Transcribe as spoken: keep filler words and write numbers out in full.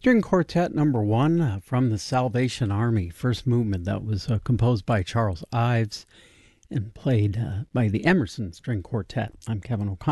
String Quartet number one uh, from the Salvation Army, first movement that was uh, composed by Charles Ives and played uh, by the Emerson String Quartet. I'm Kevin O'Connor.